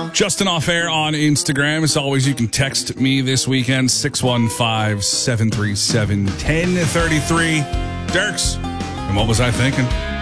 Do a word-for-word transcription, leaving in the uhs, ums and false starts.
Justin Off Air on Instagram. As always, you can text me this weekend, six one five, seven three seven, one zero three three. Dirks, and what was I thinking?